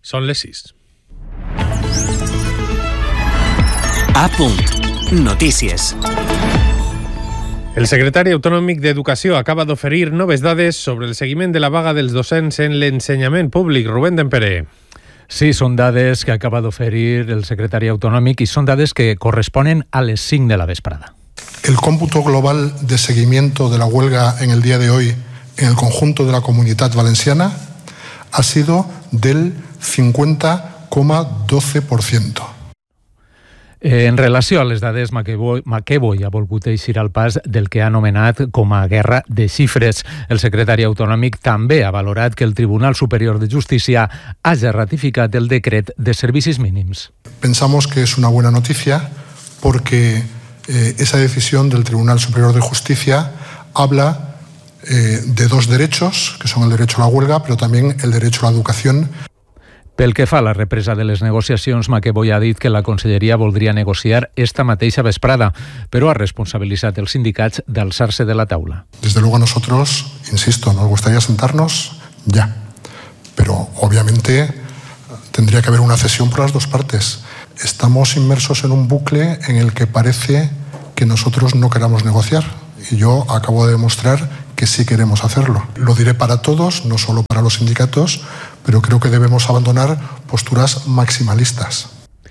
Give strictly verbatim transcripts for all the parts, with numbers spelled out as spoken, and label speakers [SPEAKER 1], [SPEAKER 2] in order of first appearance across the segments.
[SPEAKER 1] Són les sis.
[SPEAKER 2] A punt. Notícies.
[SPEAKER 1] El secretari autonòmic d'Educació acaba d'oferir noves dades sobre el seguiment de la vaga dels docents en l'ensenyament públic. Rubén Dempere.
[SPEAKER 3] Sí, són dades que acaba d'oferir el secretari autonòmic y son dades que corresponden a les cinc de la vesprada.
[SPEAKER 4] El cómputo global de seguimiento de la huelga en el día de hoy en el conjunto de la Comunitat Valenciana ha sido del cincuenta coma doce por ciento.
[SPEAKER 3] En relació a les dades, McEvoy ha volgut eixir al pas del que ha anomenat com a guerra de xifres. El secretari autonòmic també ha valorat que el Tribunal Superior de Justícia hagi ratificat el decret de servicis mínims.
[SPEAKER 4] Pensamos que es una buena noticia porque eh, esa decisión del Tribunal Superior de Justicia habla eh, de dos derechos, que son el derecho a la huelga, pero también el derecho a la educación.
[SPEAKER 3] Pel que fa a la represa de les negociacions, McEvoy ha dit que la Conselleria voldria negociar esta mateixa vesprada, però ha responsabilitzat els sindicats d'alçar-se de la taula.
[SPEAKER 4] Desde luego a nosotros, insisto, nos gustaría sentarnos ya, pero obviamente tendría que haber una cesión por las dos partes. Estamos inmersos en un bucle en el que parece que nosotros no queramos negociar y yo acabo de demostrar que sí queremos hacerlo. Lo diré para todos, no solo para los sindicatos, pero creo que debemos abandonar posturas maximalistas.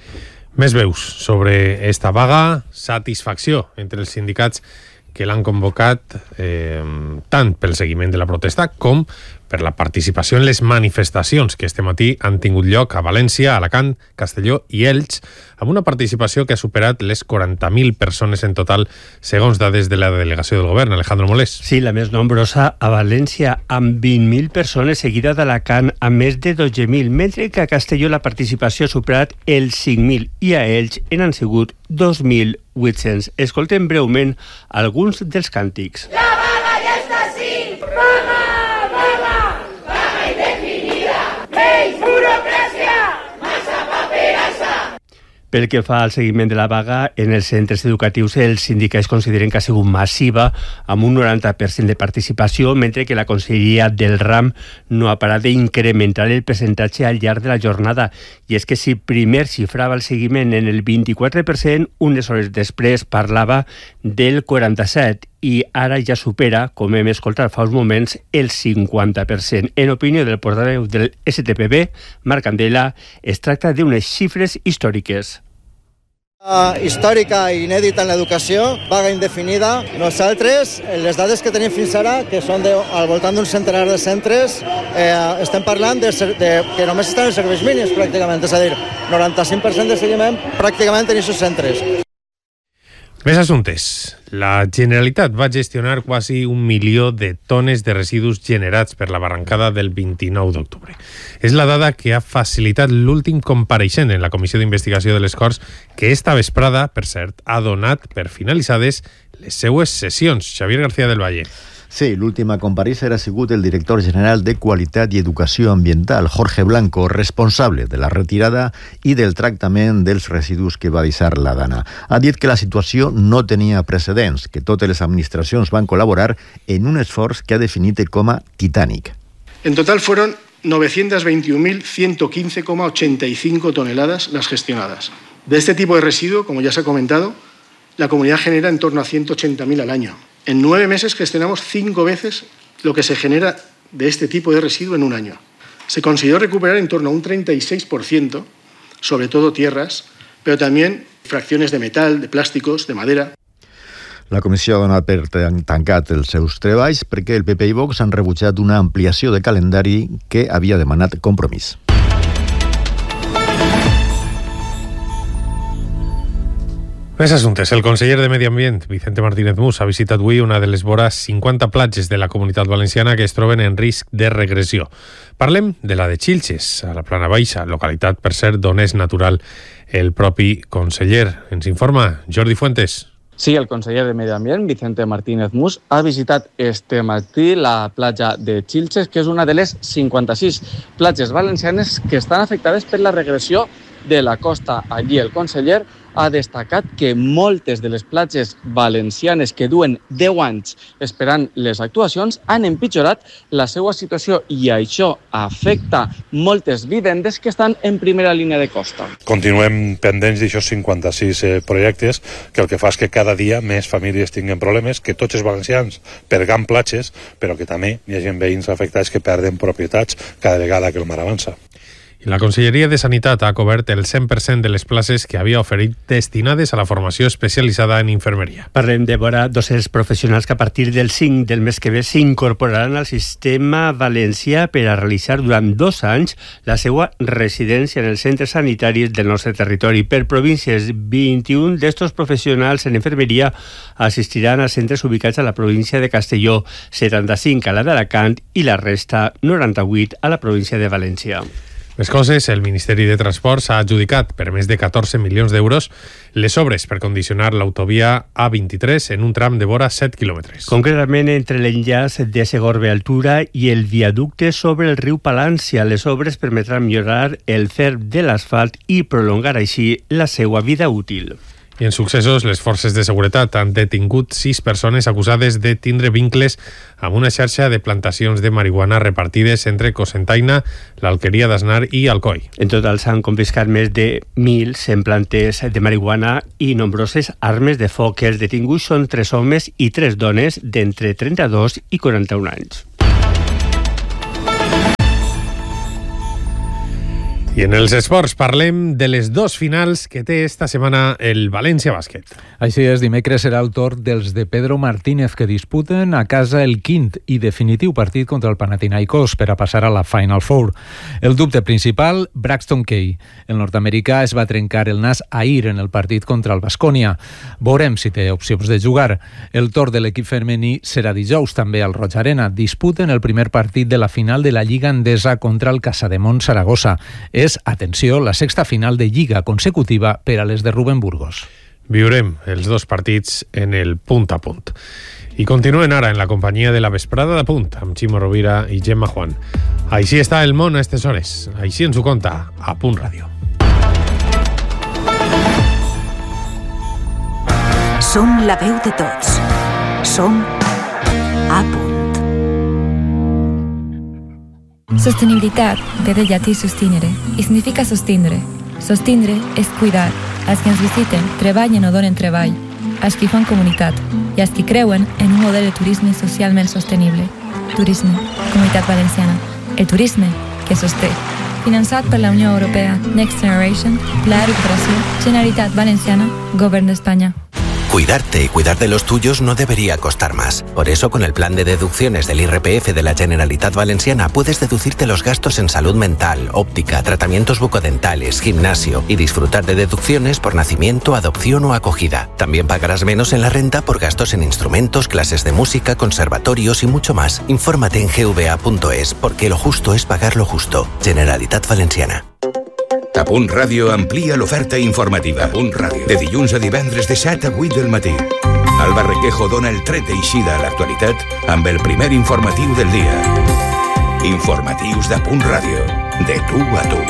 [SPEAKER 1] Més veus sobre esta vaga, satisfacció entre els sindicats que l'han convocat eh, tant pel seguiment de la protesta com per la participació en les manifestacions que este matí han tingut lloc a València, Alacant, Castelló i Elx, amb una participació que ha superat les quaranta mil persones en total, segons dades de la delegació del govern. Alejandro Molés.
[SPEAKER 5] Sí, la més nombrosa a València, amb vint mil persones, seguida d'Alacant amb més de dotze mil, mentre que a Castelló la participació ha superat els cinc mil i a Elx en han sigut dos mil vuit-cents. Escoltem breument alguns dels càntics.
[SPEAKER 6] La vaga ja està així! Vaga! Vaga! Vaga indefinida! Menys burocràcia! Massa paperassa!
[SPEAKER 5] Pel que fa al seguiment de la vaga, en els centres educatius els sindicats consideren que ha sigut massiva, amb un noranta per cent de participació, mentre que la Conselleria del RAM no ha parat d'incrementar el percentatge al llarg de la jornada. I és que si primer xifrava el seguiment en el vint-i-quatre per cent, unes hores després parlava del quaranta-set per cent i ara ja supera, com hem escoltat fa uns moments, el cinquanta per cent. En opinió del portaveu del S T P B, Marc Candela, es tracta d'unes xifres històriques.
[SPEAKER 7] Uh, històrica i inèdita en l'educació, vaga indefinida. Nosaltres, les dades que tenim fins ara, que són de, al voltant d'un centenar de centres, eh, estem parlant de, de, que només estan en serveis mínims pràcticament, és a dir, noranta-cinc per cent de seguiment pràcticament en aquests centres.
[SPEAKER 1] Més assumptes. La Generalitat va gestionar quasi un milió de tones de residus generats per la barrancada del vint-i-nou d'octubre. És la dada que ha facilitat l'últim compareixent en la Comissió d'Investigació de les Corts, que esta vesprada, per cert, ha donat per finalitzades les seues sessions. Xavier García del Valle.
[SPEAKER 8] Sí, l'última comparissa ha sigut el director general de Qualitat i Educació Ambiental, Jorge Blanco, responsable de la retirada i del tractament dels residus que va deixar la Dana. Ha dit que la situació no tenia precedents, que totes les administracions van col·laborar en un esforç que ha definit com a titànic.
[SPEAKER 9] En total fueron novecientos veintiún mil ciento quince coma ochenta y cinco toneladas las gestionadas. De este tipo de residuo, como ya se ha comentado, la comunidad genera en torno a ciento ochenta mil al año. En nueve meses gestionamos cinco veces lo que se genera de este tipo de residuo en un año. Se consiguió recuperar en torno a un treinta y seis por ciento, sobre todo tierras, pero también fracciones de metal, de plásticos, de madera.
[SPEAKER 8] La comissió ha donat per tancat els seus treballs perquè el P P i Vox han rebutjat una ampliació de calendari que havia demanat Compromís.
[SPEAKER 1] Més assumptes. El conseller de Medi Ambient, Vicente Martínez Mus, ha visitat avui una de les vora cinquanta platges de la Comunitat Valenciana que es troben en risc de regressió. Parlem de la de Xilxes, a la Plana Baixa, localitat, per cert, d'on és natural el propi conseller. Ens informa Jordi Fuentes.
[SPEAKER 10] Sí, el conseller de Medi Ambient, Vicente Martínez Mus, ha visitat este matí la platja de Xilxes, que és una de les cinquanta-sis platges valencianes que estan afectades per la regressió de la Costa. Allí el conseller ha destacat que moltes de les platges valencianes que duen deu anys esperant les actuacions han empitjorat la seva situació i això afecta moltes vivendes que estan en primera línia de costa.
[SPEAKER 11] Continuem pendents d'aixòs cinquanta-sis eh, projectes que el que fa és que cada dia més famílies tinguen problemes, que tots els valencians pergam platges, però que també hi ha gent veïns afectats que perden propietats cada vegada que el mar avança.
[SPEAKER 1] I la Conselleria de Sanitat ha cobert el cent per cent de les places que havia oferit destinades a la formació especialitzada en infermeria.
[SPEAKER 5] Parlem de vora dos-cents professionals que a partir del cinc del mes que ve s'incorporaran al sistema valencià per a realitzar durant dos anys la seva residència en els centres sanitaris del nostre territori. Per províncies, vint-i-un d'estos professionals en infermeria assistiran a centres ubicats a la província de Castelló, setanta-cinc a la d'Alacant i la resta, noranta-vuit, a la província de València.
[SPEAKER 1] Més coses, el Ministeri de Transports ha adjudicat per més de catorze milions d'euros les obres per condicionar l'autovia A vint-i-tres en un tram de vora set quilòmetres.
[SPEAKER 5] Concretament entre l'enllaç de Segorbe-Altura i el viaducte sobre el riu Palància. Les obres permetran millorar el ferm de l'asfalt i prolongar així la seva vida útil.
[SPEAKER 1] I en successos, les forces de seguretat han detingut sis persones acusades de tindre vincles amb una xarxa de plantacions de marihuana repartides entre Cocentaina, l'Alqueria d'Asnar i Alcoi.
[SPEAKER 5] En total s'han confiscat més de mil cent plantes de marihuana i nombroses armes de foc. Els detinguts són tres homes i tres dones d'entre trenta-dos i quaranta-un anys.
[SPEAKER 1] I en els esports parlem de les dos finals que té esta setmana el València Bàsquet.
[SPEAKER 3] Així és, dimecres serà el torn dels de Pedro Martínez, que disputen a casa el quint i definitiu partit contra el Panathinaikos per a passar a la Final Four. El dubte principal, Braxton Key. El nord-americà es va trencar el nas ahir en el partit contra el Baskonia. Veurem si té opcions de jugar. El torn de l'equip femení serà dijous també al Roig Arena. Disputen el primer partit de la final de la Lliga Endesa contra el Casademont Saragossa. És, atenció, la sexta final de Lliga consecutiva per a les de Rubén Burgos.
[SPEAKER 1] Viurem els dos partits en el punt a punt. I continuen ara en la companyia de la vesprada de Punt, amb Ximo Rovira i Gemma Juan. Així està el món a aquestes hores. Així ens ho conta a Punt Ràdio.
[SPEAKER 12] Som la veu de tots. Som a Punt.
[SPEAKER 13] Sostenibilitat ve del llatí sustinere i significa sostindre. Sostindre és cuidar. Els que ens visiten treballen o donen treball, els que fan comunitat i els que creuen en un model de turisme socialment sostenible. Turisme, Comunitat Valenciana. El turisme que sosté. Finançat per la Unió Europea, Next Generation, Pla de Recuperació, Generalitat Valenciana, Govern d'Espanya.
[SPEAKER 14] Cuidarte y cuidar de los tuyos no debería costar más. Por eso, con el plan de deducciones del I R P F de la Generalitat Valenciana, puedes deducirte los gastos en salud mental, óptica, tratamientos bucodentales, gimnasio y disfrutar de deducciones por nacimiento, adopción o acogida. También pagarás menos en la renta por gastos en instrumentos, clases de música, conservatorios y mucho más. Infórmate en g v a punto es, porque lo justo es pagar lo justo. Generalitat Valenciana.
[SPEAKER 15] A Punt Ràdio amplia l'oferta informativa. A Punt Ràdio. De dilluns a divendres de set a vuit del matí. Alba Requejo dona el tret d'eixida a l'actualitat amb el primer informatiu del dia. Informatius de Punt Ràdio. De tu a tu.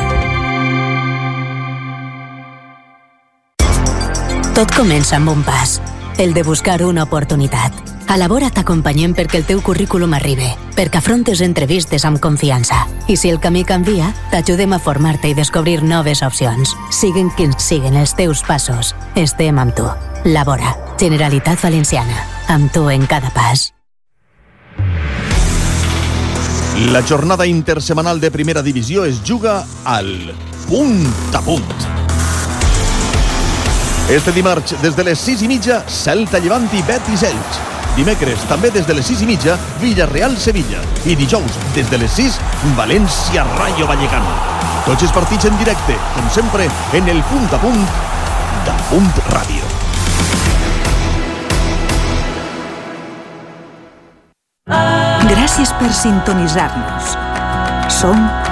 [SPEAKER 12] Tot comença amb un pas. El de buscar una oportunitat. A la vora t'acompanyem perquè el teu currículum arribi, perquè afrontes entrevistes amb confiança. I si el camí canvia, t'ajudem a formar-te i descobrir noves opcions. Siguen quins siguen els teus passos. Estem amb tu. La vora. Generalitat Valenciana. Amb tu en cada pas.
[SPEAKER 16] La jornada intersemanal de primera divisió es juga al Punt a Punt. Este dimarts, des de les sis i mitja, Celta Llevant i Betis Elx. Dimecres, també des de les sis i mitja, Villarreal-Sevilla. I dijous, des de les sis, València-Rayo Vallecano. Tots els partits en directe, com sempre, en el Punt a Punt de Punt Ràdio.
[SPEAKER 12] Gràcies per sintonitzar-nos. Som